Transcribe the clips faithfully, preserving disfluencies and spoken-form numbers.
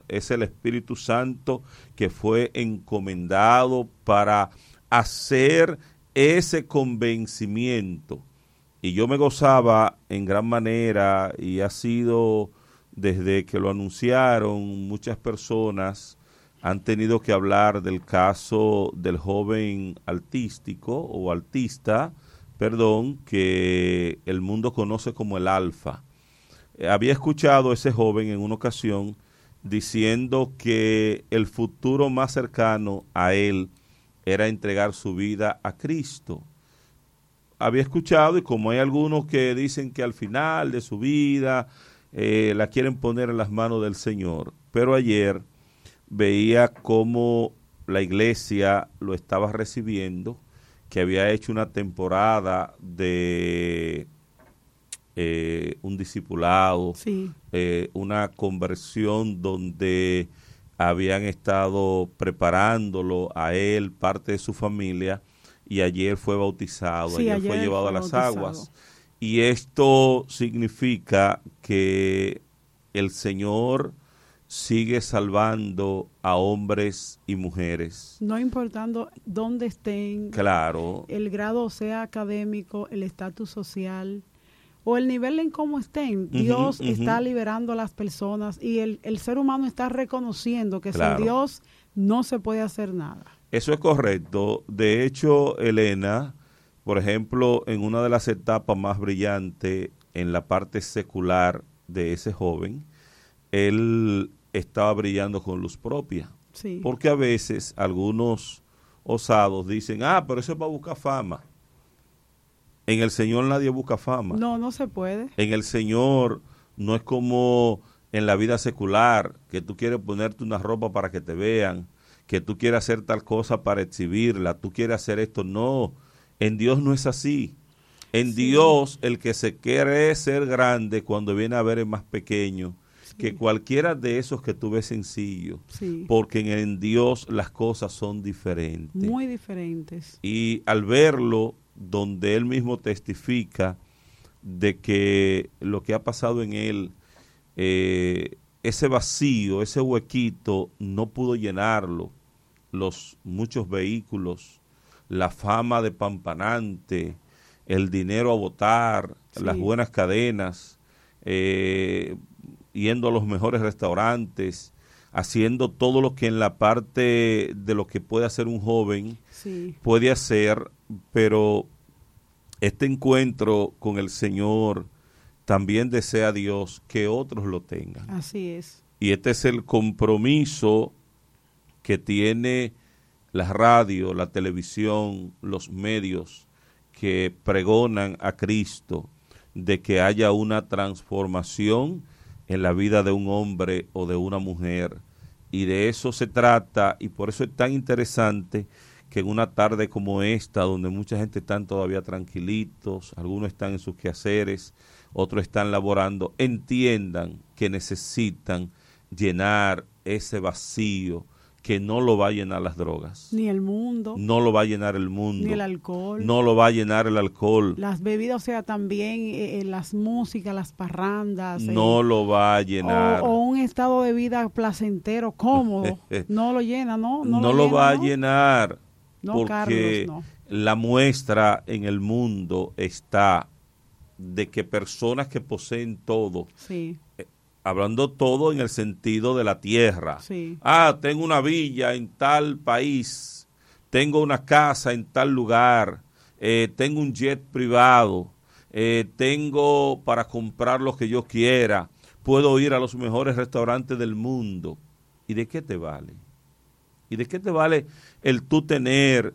es el Espíritu Santo que fue encomendado para hacer ese convencimiento. Y yo me gozaba en gran manera, y ha sido desde que lo anunciaron, muchas personas han tenido que hablar del caso del joven artístico o artista, perdón, que el mundo conoce como el Alfa. Había escuchado a ese joven en una ocasión diciendo que el futuro más cercano a él era entregar su vida a Cristo. Había escuchado, y como hay algunos que dicen que al final de su vida eh, la quieren poner en las manos del Señor, pero ayer veía cómo la iglesia lo estaba recibiendo, que había hecho una temporada de eh, un discipulado, sí. eh, una conversión donde habían estado preparándolo a él, parte de su familia, y ayer fue bautizado, sí, ayer, ayer fue llevado fue a las bautizado. aguas. Y esto significa que el Señor sigue salvando a hombres y mujeres. No importando dónde estén, Claro. el grado sea académico, el estatus social o el nivel en cómo estén, Uh-huh, Dios uh-huh. está liberando a las personas y el, el ser humano está reconociendo que Claro. sin Dios no se puede hacer nada. Eso es correcto. De hecho, Elena, por ejemplo, en una de las etapas más brillantes en la parte secular de ese joven, él estaba brillando con luz propia. Sí. Porque a veces algunos osados dicen, ah, pero eso es para buscar fama. En el Señor nadie busca fama. No, no se puede. En el Señor no es como en la vida secular, que tú quieres ponerte una ropa para que te vean, que tú quieres hacer tal cosa para exhibirla, tú quieres hacer esto. No, en Dios no es así. En Sí. Dios, el que se quiere ser grande cuando viene a ver es más pequeño Sí. que cualquiera de esos que tú ves sencillo. Sí. Porque en, en Dios las cosas son diferentes. Muy diferentes. Y al verlo, donde él mismo testifica de que lo que ha pasado en él, eh, ese vacío, ese huequito, no pudo llenarlo. Los muchos vehículos, la fama de pampanante, el dinero a botar, Sí. las buenas cadenas, eh, yendo a los mejores restaurantes, haciendo todo lo que en la parte de lo que puede hacer un joven Sí. puede hacer, pero este encuentro con el Señor también desea Dios que otros lo tengan. Así es. Y este es el compromiso que tiene la radio, la televisión, los medios que pregonan a Cristo, de que haya una transformación en la vida de un hombre o de una mujer. Y de eso se trata, y por eso es tan interesante que en una tarde como esta, donde mucha gente están todavía tranquilitos, algunos están en sus quehaceres, otros están laborando, entiendan que necesitan llenar ese vacío que no lo va a llenar las drogas. Ni el mundo. No lo va a llenar el mundo. Ni el alcohol. No lo va a llenar el alcohol. Las bebidas, o sea, también eh, las músicas, las parrandas. No eh, lo va a llenar. O, o un estado de vida placentero, cómodo. No lo llena, ¿no? No, No, no lo, lo llena, va ¿no? a llenar. No, porque Carlos, no. la muestra en el mundo está de que personas que poseen todo, Sí. eh, hablando todo en el sentido de la tierra. Sí. Ah, tengo una villa en tal país, tengo una casa en tal lugar, eh, tengo un jet privado, eh, tengo para comprar lo que yo quiera, puedo ir a los mejores restaurantes del mundo. ¿Y de qué te vale? ¿Y de qué te vale el tú tener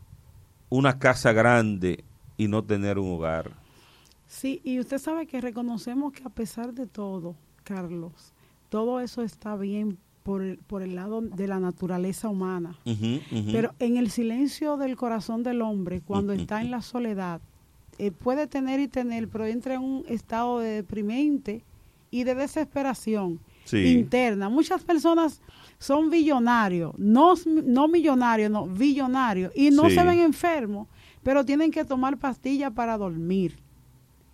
una casa grande y no tener un hogar? Sí, y usted sabe que reconocemos que a pesar de todo, Carlos, todo eso está bien por el, por el lado de la naturaleza humana. Uh-huh, uh-huh. Pero en el silencio del corazón del hombre, cuando Uh-huh. está en la soledad, eh, puede tener y tener, pero entra en un estado de deprimente y de desesperación Sí. interna. Muchas personas son billonarios, no, no millonarios, no, billonarios, y no Sí. se ven enfermos, pero tienen que tomar pastillas para dormir.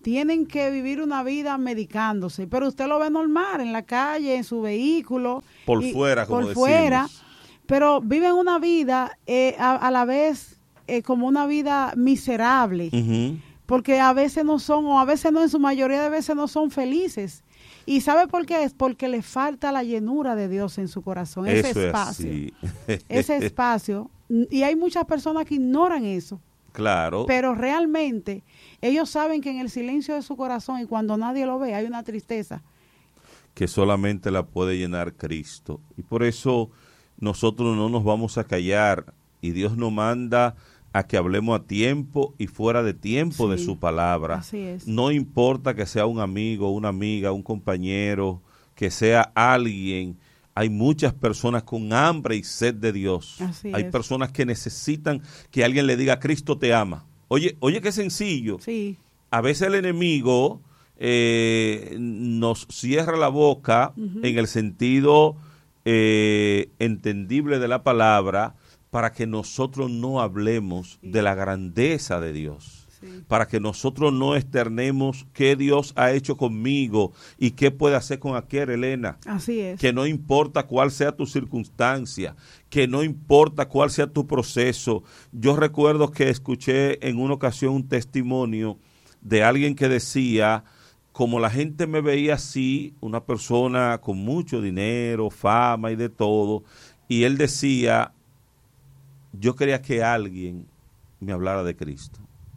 tienen que vivir una vida medicándose, pero usted lo ve normal en la calle, en su vehículo. Por fuera, como por decimos. fuera, pero viven una vida eh, a, a la vez eh, como una vida miserable, uh-huh. porque a veces no son, o a veces no, en su mayoría de veces no son felices. ¿Y sabe por qué? Es porque le falta la llenura de Dios en su corazón, ese eso espacio. Es así. Ese espacio. Y hay muchas personas que ignoran eso. Claro. Pero realmente ellos saben que en el silencio de su corazón y cuando nadie lo ve hay una tristeza que solamente la puede llenar Cristo. Y por eso nosotros no nos vamos a callar y Dios nos manda a que hablemos a tiempo y fuera de tiempo sí, de su palabra. Así es. No importa que sea un amigo, una amiga, un compañero, que sea alguien. Hay muchas personas con hambre y sed de Dios. Así Hay es. personas que necesitan que alguien le diga, Cristo te ama. Oye, oye, qué sencillo. Sí. A veces el enemigo eh, nos cierra la boca uh-huh. en el sentido eh, entendible de la palabra para que nosotros no hablemos sí. de la grandeza de Dios. Para que nosotros no externemos qué Dios ha hecho conmigo y qué puede hacer con aquel, Elena. Así es. Que no importa cuál sea tu circunstancia, que no importa cuál sea tu proceso. Yo recuerdo que escuché en una ocasión un testimonio de alguien que decía, como la gente me veía así, una persona con mucho dinero, fama y de todo, y él decía, yo quería que alguien me hablara de Cristo.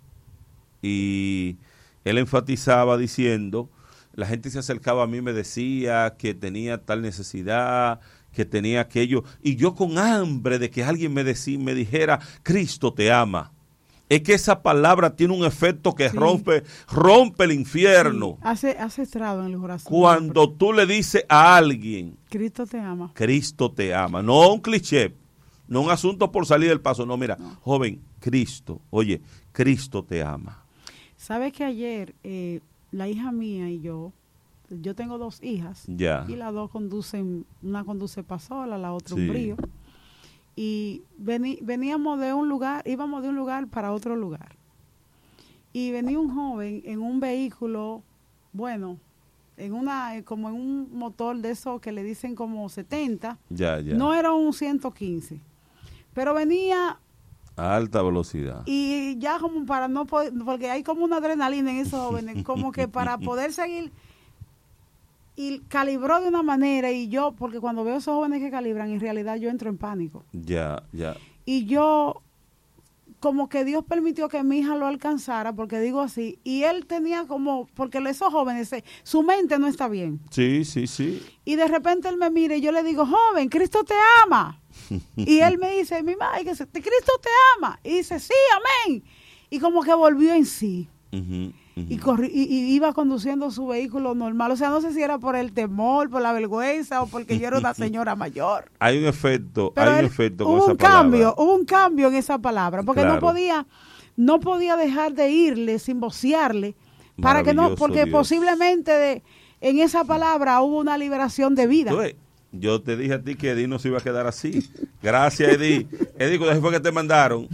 Y él enfatizaba diciendo, la gente se acercaba a mí y me decía que tenía tal necesidad, que tenía aquello, y yo con hambre de que alguien me, decí, me dijera, Cristo te ama. Es que esa palabra tiene un efecto que sí. rompe, rompe el infierno. Sí. Hace, hace estrado en el corazón. Cuando tú le dices a alguien, Cristo te ama. Cristo te ama. No un cliché, no un asunto por salir del paso. No, mira, no. joven, Cristo, oye, Cristo te ama. ¿Sabes que ayer eh, la hija mía y yo, yo tengo dos hijas, ya. y las dos conducen, una conduce pasola, la otra sí. un brío, y vení, veníamos de un lugar, íbamos de un lugar para otro lugar, y venía un joven en un vehículo, bueno, en una como en un motor de esos que le dicen como setenta, ya, ya. no era un ciento quince, pero venía a alta velocidad. Y ya como para no poder, porque hay como una adrenalina en esos jóvenes, como que para poder seguir, y calibró de una manera, y yo, porque cuando veo esos jóvenes que calibran, en realidad yo entro en pánico. Ya, ya. Y yo, como que Dios permitió que mi hija lo alcanzara, porque digo así, y él tenía como, porque esos jóvenes, su mente no está bien. Sí, sí, sí. Y de repente él me mira y yo le digo, joven, Cristo te ama. Y él me dice, mi madre, que Cristo te ama. Y dice, sí, amén. Y como que volvió en sí. Uh-huh, uh-huh. Y, corri- y, y iba conduciendo su vehículo normal. O sea, no sé si era por el temor, por la vergüenza o porque yo era una señora mayor. Hay un efecto, Pero hay él, un efecto con hubo esa un cambio, palabra. hubo un cambio en esa palabra, porque claro. no podía, no podía dejar de irle sin vocearle, para que no, porque Dios. posiblemente de, en esa palabra hubo una liberación de vida. Entonces, yo te dije a ti que Eddie no se iba a quedar así. Gracias, Eddie. Eddie, ¿cuándo fue que te mandaron?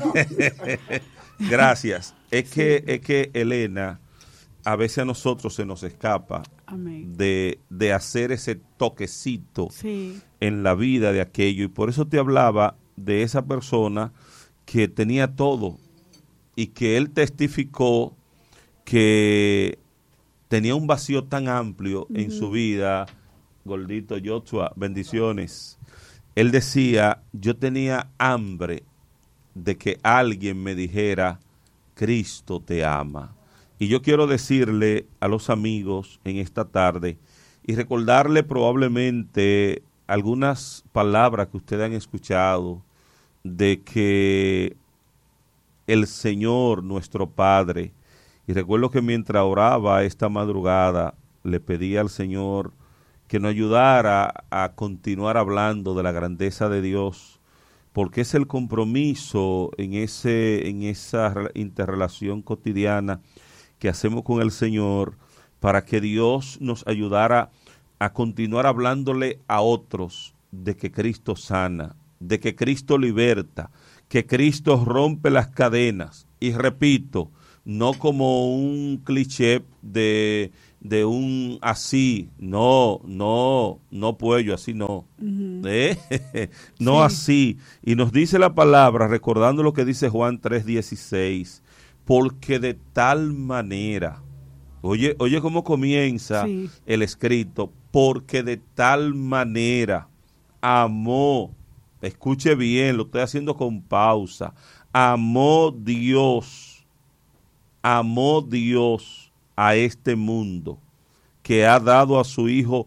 Gracias. Es sí. que es que Elena, a veces a nosotros se nos escapa Amén. de de hacer ese toquecito sí. en la vida de aquello. Y por eso te hablaba de esa persona que tenía todo y que él testificó que tenía un vacío tan amplio uh-huh. en su vida. Gordito Joshua, bendiciones. Él decía, yo tenía hambre de que alguien me dijera, Cristo te ama. Y yo quiero decirle a los amigos en esta tarde y recordarle probablemente algunas palabras que ustedes han escuchado de que el Señor, nuestro Padre, y recuerdo que mientras oraba esta madrugada, le pedía al Señor que nos ayudara a continuar hablando de la grandeza de Dios, porque es el compromiso en ese en esa interrelación cotidiana que hacemos con el Señor, para que Dios nos ayudara a continuar hablándole a otros de que Cristo sana, de que Cristo liberta, que Cristo rompe las cadenas. Y repito, no como un cliché de, de un así, no, no, no puedo, así no, uh-huh. ¿Eh? no sí. así. Y nos dice la palabra, recordando lo que dice Juan tres dieciséis, porque de tal manera, oye, oye cómo comienza sí. el escrito, porque de tal manera amó, escuche bien, lo estoy haciendo con pausa, amó Dios, amó Dios a este mundo, que ha dado a su Hijo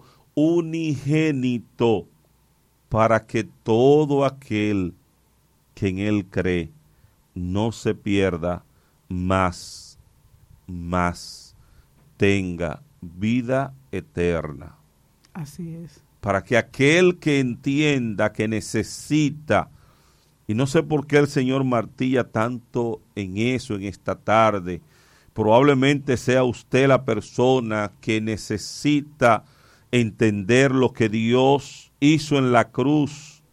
unigénito, para que todo aquel que en Él cree no se pierda, más, más tenga vida eterna. Así es. Para que aquel que entienda que necesita, y no sé por qué el Señor martilla tanto en eso en esta tarde, probablemente sea usted la persona que necesita entender lo que Dios hizo en la cruz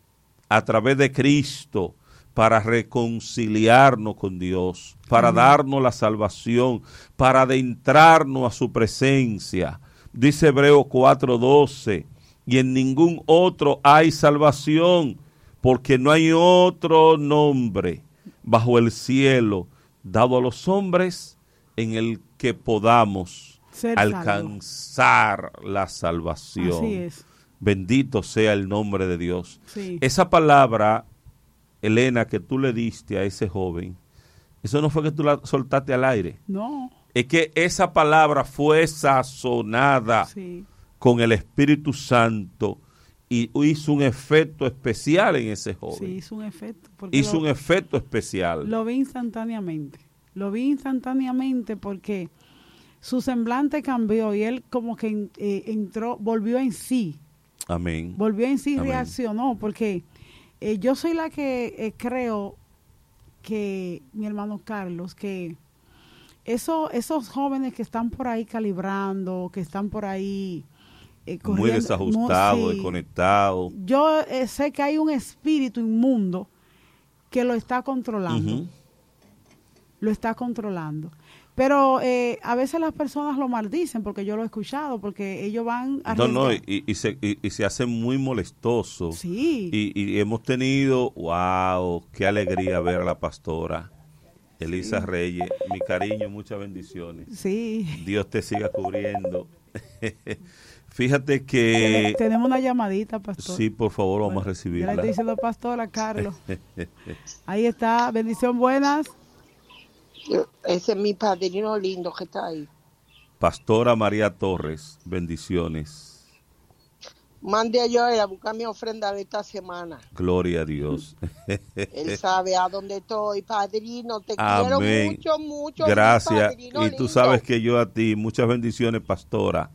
a través de Cristo para reconciliarnos con Dios, para Amén. Darnos la salvación, para adentrarnos a su presencia. Dice Hebreos cuatro doce, y en ningún otro hay salvación, porque no hay otro nombre bajo el cielo dado a los hombres en el que podamos Ser alcanzar salvo. La salvación. Así es. Bendito sea el nombre de Dios. Sí. Esa palabra, Elena, que tú le diste a ese joven, eso no fue que tú la soltaste al aire. No. Es que esa palabra fue sazonada sí. con el Espíritu Santo y hizo un efecto especial en ese joven. Sí, hizo un efecto. Hizo lo, un efecto especial. Lo vi instantáneamente. Lo vi instantáneamente porque su semblante cambió y él como que eh, entró, volvió en sí. Amén. Volvió en sí, Amén. Reaccionó, porque eh, yo soy la que eh, creo que, mi hermano Carlos, que eso, esos jóvenes que están por ahí calibrando, que están por ahí eh, corriendo, muy desajustados, muy, sí, desconectados. Yo eh, sé que hay un espíritu inmundo que lo está controlando. Uh-huh. Lo está controlando. Pero eh, a veces las personas lo maldicen, porque yo lo he escuchado, porque ellos van a... No, no, y, y, se, y, y se hacen muy molestosos. Sí. Y, y hemos tenido, wow, qué alegría ver a la pastora Elisa sí. Reyes. Mi cariño, muchas bendiciones. Sí. Dios te siga cubriendo. Fíjate que... Tenemos una llamadita, pastor. Sí, por favor, vamos bueno, a recibirla. Yo le estoy diciendo pastora, Carlos. Ahí está, bendición, buenas. Ese es mi padrino lindo que está ahí. Pastora María Torres, bendiciones. Mande a Joel a buscar mi ofrenda de esta semana. Gloria a Dios. Él sabe a dónde estoy, padrino. Te Amén. Quiero mucho, mucho. Gracias. Y tú lindo. sabes que yo a ti, muchas bendiciones, pastora.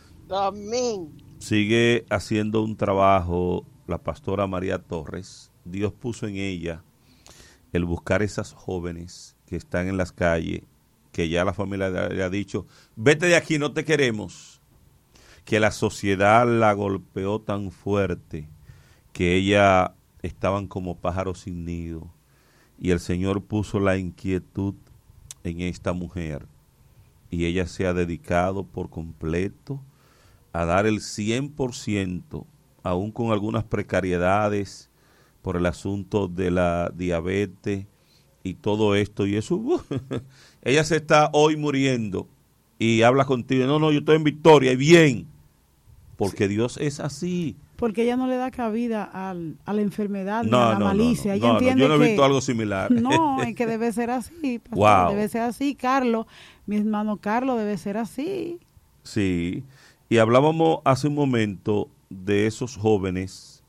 Amén. Sigue haciendo un trabajo la pastora María Torres. Dios puso en ella el buscar esas jóvenes que están en las calles, que ya la familia le ha dicho, vete de aquí, no te queremos. Que la sociedad la golpeó tan fuerte que ellas estaban como pájaros sin nido. Y el Señor puso la inquietud en esta mujer. Y ella se ha dedicado por completo a dar el cien por ciento, aún con algunas precariedades por el asunto de la diabetes y todo esto. Y eso, uh, ella se está hoy muriendo y habla contigo. No, no, yo estoy en victoria y bien. Porque sí. Dios es así. Porque ella no le da cabida al, a la enfermedad, no, ni a la no, malicia. No, no, ella no, entiende no, yo no he que, visto algo similar. No, es que debe ser así. Pastor, wow. Debe ser así, Carlos. Mi hermano Carlos debe ser así. Sí. Y hablábamos hace un momento de esos jóvenes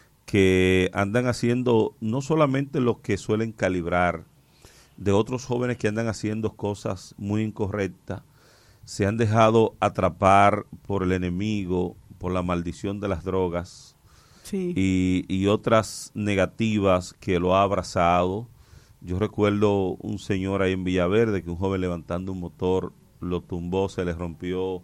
que andan haciendo no solamente lo que suelen calibrar, de otros jóvenes que andan haciendo cosas muy incorrectas, se han dejado atrapar por el enemigo, por la maldición de las drogas, sí. y, y otras negativas que lo ha abrazado. Yo recuerdo un señor ahí en Villaverde que un joven levantando un motor lo tumbó, se le rompió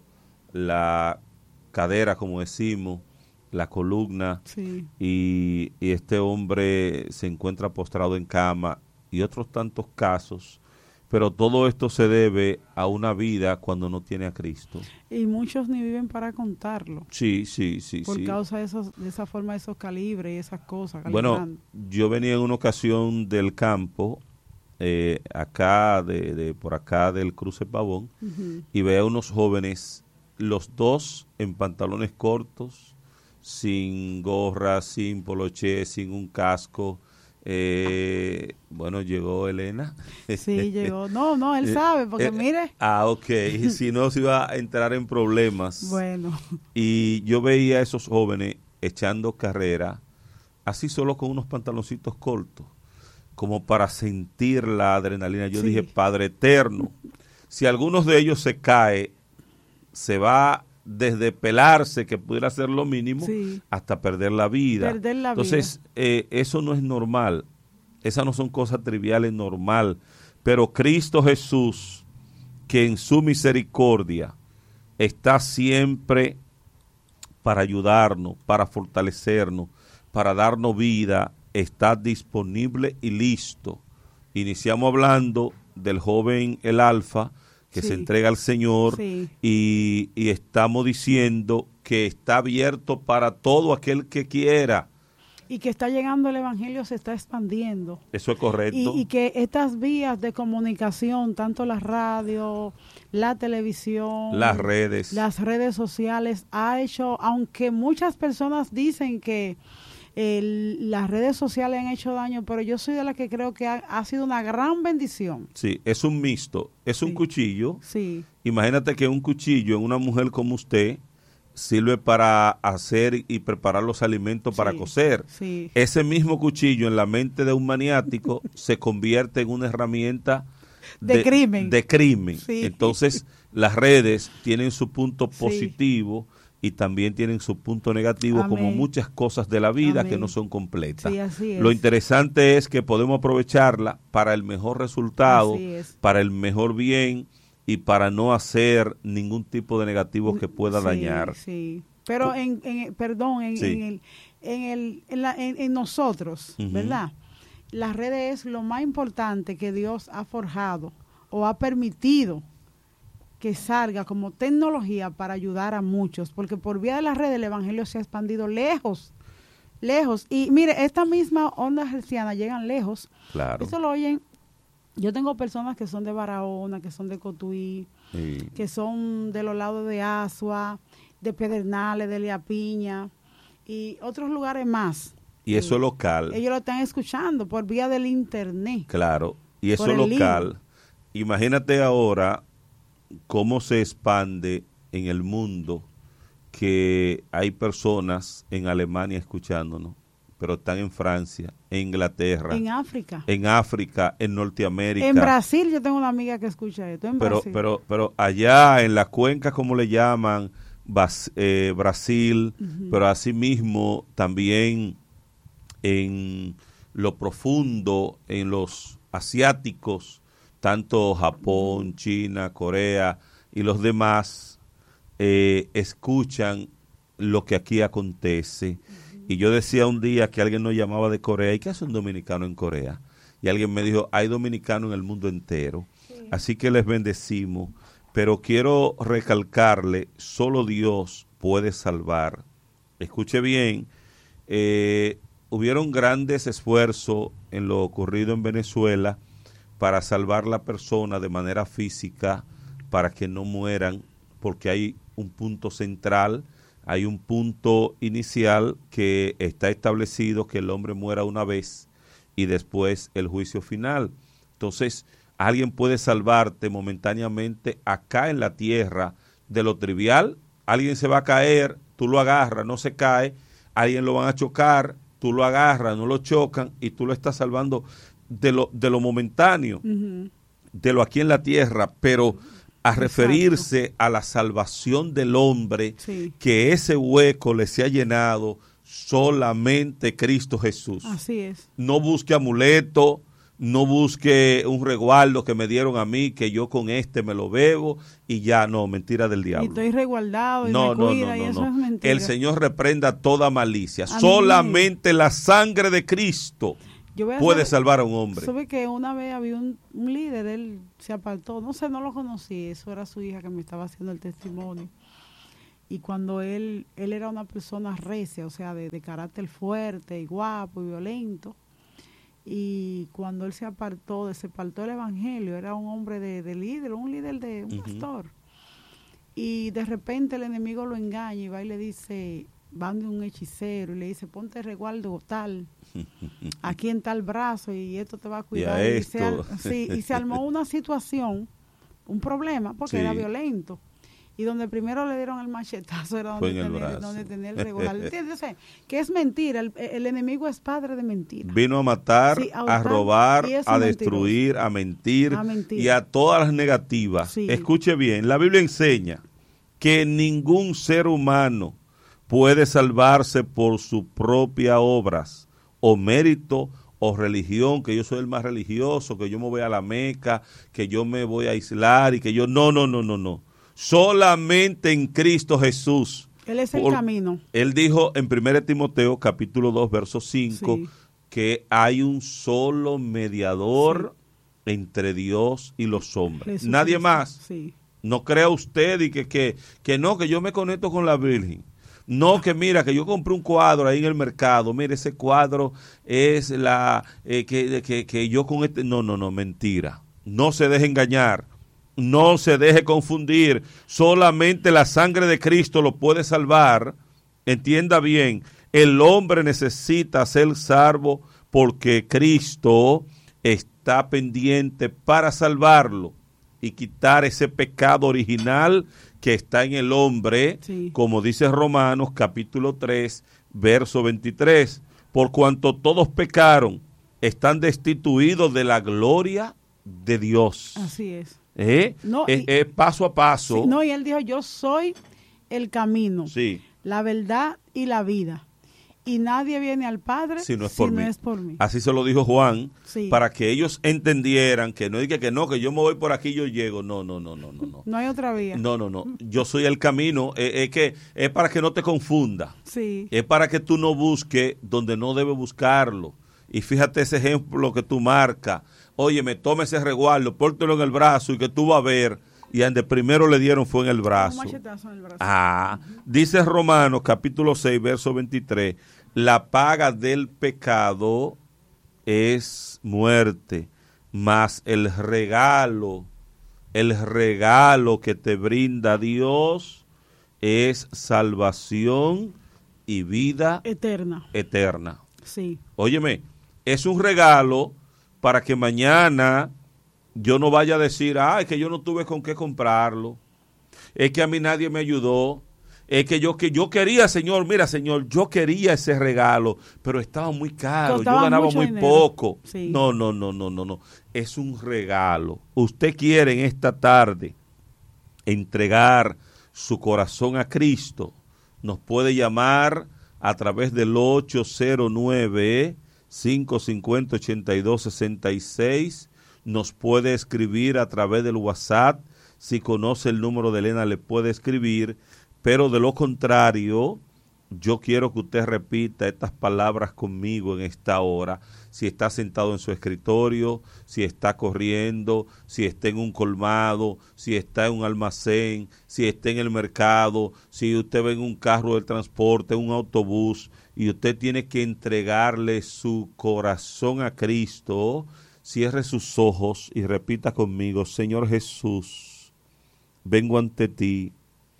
la cadera, como decimos, la columna, sí. y, y este hombre se encuentra postrado en cama, y otros tantos casos pero todo esto se debe a una vida cuando no tiene a Cristo. Y muchos ni viven para contarlo. Sí, sí, sí. Por sí. causa de, esos, de esa forma, de esos calibres y esas cosas. Bueno, calibrando. yo venía en una ocasión del campo, eh, acá, de, de por acá del Cruce Pavón, uh-huh. y veía unos jóvenes, los dos en pantalones cortos, sin gorra, sin poloché, sin un casco. Eh, bueno, llegó Elena. Sí, llegó. No, no, él sabe, porque eh, mire. Ah, ok. Y si no, se iba a entrar en problemas. Bueno. Y yo veía a esos jóvenes echando carrera, así solo con unos pantaloncitos cortos, como para sentir la adrenalina. Yo sí. dije, Padre eterno, si algunos de ellos se cae, se va desde pelarse, que pudiera ser lo mínimo, sí. hasta perder la vida. Perder la Entonces, vida. Eh, eso no es normal. Esas no son cosas triviales, normal. Pero Cristo Jesús, que en su misericordia está siempre para ayudarnos, para fortalecernos, para darnos vida, está disponible y listo. Iniciamos hablando del joven el Alfa, que sí. se entrega al Señor, sí. y, y estamos diciendo que está abierto para todo aquel que quiera. Y que está llegando el Evangelio, se está expandiendo. Eso es correcto. Y, y que estas vías de comunicación, tanto la radio, la televisión, las redes, las redes sociales, ha hecho, aunque muchas personas dicen que El, las redes sociales han hecho daño, pero yo soy de la que creo que ha, ha sido una gran bendición. Sí, es un mixto, es sí. un cuchillo. Sí. Imagínate que un cuchillo en una mujer como usted sirve para hacer y preparar los alimentos sí. para cocer. Sí. Ese mismo cuchillo en la mente de un maniático se convierte en una herramienta de, de crimen. De crimen. Sí. Entonces, las redes tienen su punto positivo. Sí. Y también tienen su punto negativo, Amén. Como muchas cosas de la vida Amén. Que no son completas. Sí, así es. Lo interesante es que podemos aprovecharla para el mejor resultado, para el mejor bien y para no hacer ningún tipo de negativo que pueda sí, dañar. Sí, pero en, en perdón, en, sí. en, el, en, el, en, la, en, en nosotros, uh-huh. ¿verdad? Las redes es lo más importante que Dios ha forjado o ha permitido que salga como tecnología para ayudar a muchos, porque por vía de las redes el evangelio se ha expandido lejos, lejos. Y mire, esta misma onda cristiana llegan lejos. Claro. Eso lo oyen. Yo tengo personas que son de Barahona, que son de Cotuí, sí. que son de los lados de Asua, de Pedernales, de Liapiña y otros lugares más. Y eso es local. Ellos lo están escuchando por vía del internet. Claro, y eso es local. Libro. Imagínate ahora cómo se expande en el mundo, que hay personas en Alemania escuchándonos, pero están en Francia, en Inglaterra, en África, en África, en Norteamérica. En Brasil yo tengo una amiga que escucha esto, en pero, Brasil. Pero, pero allá en la cuenca, como le llaman, Bas, eh, Brasil, uh-huh. pero asimismo también en lo profundo, en los asiáticos, tanto Japón, China, Corea y los demás eh, escuchan lo que aquí acontece. Uh-huh. Y yo decía un día que alguien nos llamaba de Corea, ¿y qué hace un dominicano en Corea? Y alguien me dijo, hay dominicanos en el mundo entero. Sí. Así que les bendecimos. Pero quiero recalcarle, solo Dios puede salvar. Escuche bien, eh, hubieron grandes esfuerzos en lo ocurrido en Venezuela para salvar la persona de manera física, para que no mueran, porque hay un punto central, hay un punto inicial que está establecido que el hombre muera una vez y después el juicio final. Entonces, alguien puede salvarte momentáneamente acá en la tierra de lo trivial. Alguien se va a caer, tú lo agarras, no se cae, alguien lo van a chocar, tú lo agarras, no lo chocan y tú lo estás salvando de lo, de lo momentáneo, uh-huh. de lo aquí en la tierra, pero a Exacto. referirse a la salvación del hombre, sí. que ese hueco le se ha llenado solamente Cristo Jesús. Así es. No busque amuleto, no busque un resguardo que me dieron a mí, que yo con este me lo bebo y ya, no, mentira del diablo. Y estoy resguardado y no, me no, cuida no, no, y eso no. es mentira. El Señor reprenda toda malicia. Amén. Solamente la sangre de Cristo Yo voy a puede saber, salvar a un hombre. Sabe que una vez había un, un líder, él se apartó, no sé, no lo conocí, eso era su hija que me estaba haciendo el testimonio. Y cuando él, él era una persona recia, o sea, de, de carácter fuerte y guapo y violento, y cuando él se apartó, se apartó del evangelio, era un hombre de, de líder, un líder de un uh-huh. pastor. Y de repente el enemigo lo engaña y va y le dice, van de un hechicero y le dice, ponte resguardo tal, aquí en tal brazo y esto te va a cuidar. Y, a y, se, al, sí, y se armó una situación, un problema, porque sí. era violento. Y donde primero le dieron el machetazo era donde, tenía, donde tenía el resguardo. ¿Entiendes? O sea, que es mentira, el, el enemigo es padre de mentira. Vino a matar, sí, a, a robar, a destruir, a mentir, a mentir y a todas las negativas. Sí. Escuche bien, la Biblia enseña que ningún ser humano puede salvarse por sus propias obras o mérito o religión, que yo soy el más religioso, que yo me voy a la Meca, que yo me voy a aislar y que yo... No, no, no, no, no. Solamente en Cristo Jesús. Él es el por, camino. Él dijo en primera Timoteo capítulo dos, verso cinco, sí. que hay un solo mediador sí. entre Dios y los hombres. Jesús Nadie Cristo. más. Sí. No crea usted y que, que, que no, que yo me conecto con la Virgen. No, que mira, que yo compré un cuadro ahí en el mercado. Mire, ese cuadro es la eh, que, que, que yo con este... No, no, no, mentira. No se deje engañar. No se deje confundir. Solamente la sangre de Cristo lo puede salvar. Entienda bien, el hombre necesita ser salvo porque Cristo está pendiente para salvarlo y quitar ese pecado original que está en el hombre, sí. como dice Romanos capítulo tres, verso veintitrés. Por cuanto todos pecaron, están destituidos de la gloria de Dios. Así es. ¿Eh? No, es, y, es paso a paso. Sí, no, y él dijo, yo soy el camino, sí. la verdad y la vida. Y nadie viene al Padre si no es, si por, no mí. es por mí. Así se lo dijo Juan, sí. para que ellos entendieran que no diga que no, que yo me voy por aquí y yo llego. No, no, no, no, no, no. No hay otra vía. No, no, no. Yo soy el camino. Es, es que es para que no te confunda. Sí. Es para que tú no busques donde no debes buscarlo. Y fíjate ese ejemplo que tú marcas. Oye, me tome ese resguardo, pórtelo en el brazo y que tú vas a ver. Y donde primero le dieron fue en el brazo. Un machetazo en el brazo. Ah, uh-huh. Dice Romanos capítulo seis, verso veintitrés. La paga del pecado es muerte, mas el regalo, el regalo que te brinda Dios es salvación y vida eterna. Eterna. Sí. Óyeme, es un regalo para que mañana yo no vaya a decir, ay, que yo no tuve con qué comprarlo, es que a mí nadie me ayudó, es que yo que yo quería, Señor, mira, Señor, yo quería ese regalo, pero estaba muy caro, Costaba yo ganaba muy dinero. poco. Sí. No, no, no, no, no, no, es un regalo. Usted quiere en esta tarde entregar su corazón a Cristo, nos puede llamar a través del ocho cero nueve, cinco cinco cero, ocho dos seis seis, nos puede escribir a través del WhatsApp, si conoce el número de Elena le puede escribir, pero de lo contrario, yo quiero que usted repita estas palabras conmigo en esta hora, si está sentado en su escritorio, si está corriendo, si está en un colmado, si está en un almacén, si está en el mercado, si usted va en un carro de transporte, un autobús, y usted tiene que entregarle su corazón a Cristo. Cierre sus ojos y repita conmigo, Señor Jesús, vengo ante ti,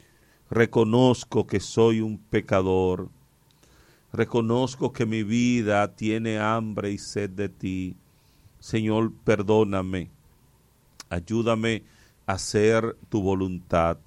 reconozco que soy un pecador, reconozco que mi vida tiene hambre y sed de ti. Señor, perdóname, ayúdame a hacer tu voluntad.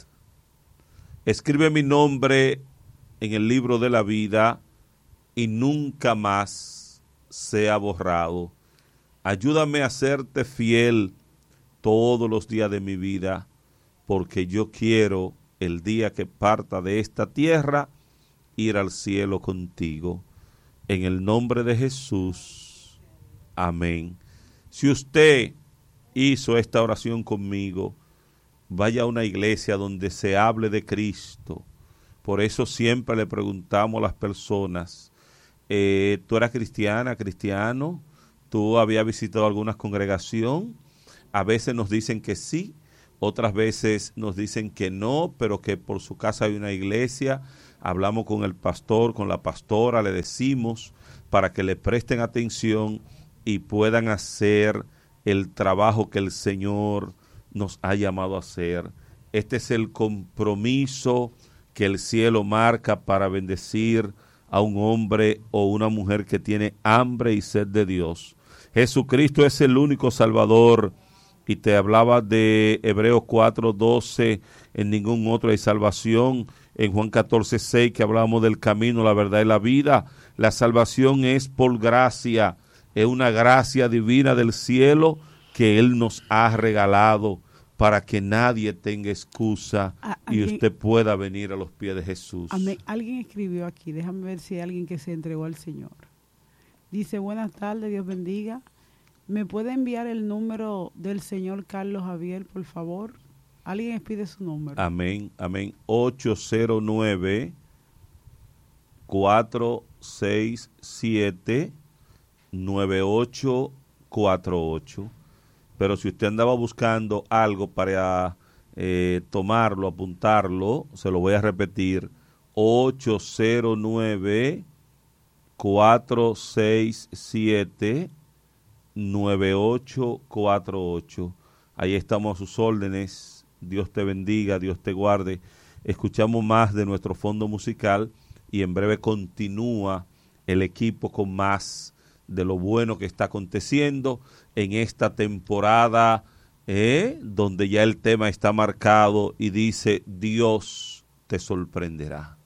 Escribe mi nombre en el libro de la vida y nunca más sea borrado. Ayúdame a serte fiel todos los días de mi vida, porque yo quiero, el día que parta de esta tierra, ir al cielo contigo. En el nombre de Jesús. Amén. Si usted hizo esta oración conmigo, vaya a una iglesia donde se hable de Cristo. Por eso siempre le preguntamos a las personas, eh, ¿tú eras cristiana, cristiano? ¿Tú habías visitado alguna congregación? A veces nos dicen que sí, otras veces nos dicen que no, pero que por su casa hay una iglesia. Hablamos con el pastor, con la pastora, le decimos para que le presten atención y puedan hacer el trabajo que el Señor nos ha llamado a hacer. Este es el compromiso que el cielo marca para bendecir a un hombre o una mujer que tiene hambre y sed de Dios. Jesucristo es el único Salvador, y te hablaba de Hebreos cuatro doce, en ningún otro hay salvación. En Juan catorce seis, que hablábamos del camino, la verdad y la vida. La salvación es por gracia, es una gracia divina del cielo que Él nos ha regalado para que nadie tenga excusa y usted pueda venir a los pies de Jesús. Amén. Alguien escribió aquí, déjame ver si hay alguien que se entregó al Señor. Dice, buenas tardes, Dios bendiga. ¿Me puede enviar el número del señor Carlos Javier, por favor? Alguien pide su número. Amén, amén. ocho cero nueve, cuatro seis siete, nueve ocho cuatro ocho. Pero si usted andaba buscando algo para eh, tomarlo, apuntarlo, se lo voy a repetir. ocho cero nueve, cuatro seis siete, nueve ocho cuatro ocho. Ahí estamos a sus órdenes. Dios te bendiga, Dios te guarde. Escuchamos más de nuestro fondo musical y en breve continúa el equipo con más de lo bueno que está aconteciendo en esta temporada, eh, donde ya el tema está marcado y dice, Dios te sorprenderá.